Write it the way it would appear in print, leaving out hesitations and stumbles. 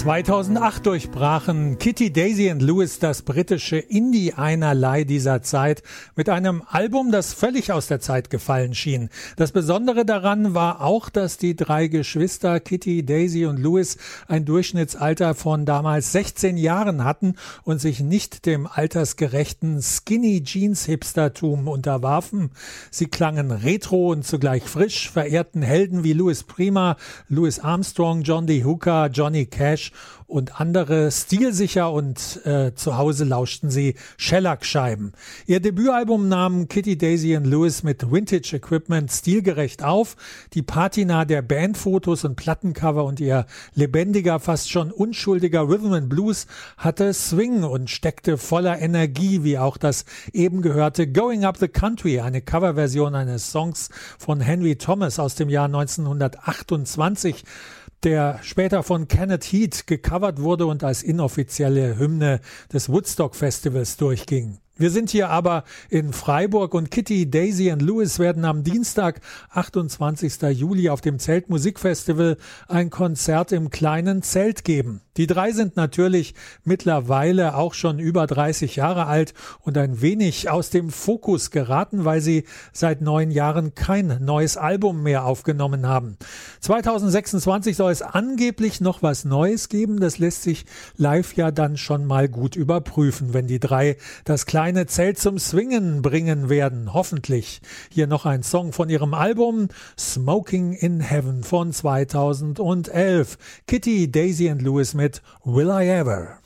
2008 durchbrachen Kitty, Daisy and Lewis das britische Indie-Einerlei dieser Zeit mit einem Album, das völlig aus der Zeit gefallen schien. Das Besondere daran war auch, dass die drei Geschwister Kitty, Daisy und Lewis ein Durchschnittsalter von damals 16 Jahren hatten und sich nicht dem altersgerechten Skinny-Jeans-Hipstertum unterwarfen. Sie klangen retro und zugleich frisch, verehrten Helden wie Louis Prima, Louis Armstrong, John D. Hooker, Johnny Cash und andere stilsicher und zu Hause lauschten sie Shellac-Scheiben. Ihr Debütalbum nahmen Kitty, Daisy und Lewis mit Vintage Equipment stilgerecht auf. Die Patina der Bandfotos und Plattencover und ihr lebendiger, fast schon unschuldiger Rhythm and Blues hatte Swing und steckte voller Energie, wie auch das eben gehörte Going Up the Country, eine Coverversion eines Songs von Henry Thomas aus dem Jahr 1928, der später von Kenneth Heat gecovert wurde und als inoffizielle Hymne des Woodstock Festivals durchging. Wir sind hier aber in Freiburg und Kitty, Daisy und Lewis werden am Dienstag, 28. Juli auf dem Zeltmusikfestival ein Konzert im kleinen Zelt geben. Die drei sind natürlich mittlerweile auch schon über 30 Jahre alt und ein wenig aus dem Fokus geraten, weil sie seit 9 Jahren kein neues Album mehr aufgenommen haben. 2026 soll es angeblich noch was Neues geben. Das lässt sich live ja dann schon mal gut überprüfen, wenn die drei das kleine Zelt zum Swingen bringen werden. Hoffentlich. Hier noch ein Song von ihrem Album Smoking in Heaven von 2011. Kitty, Daisy and Lewis mit Will I Ever.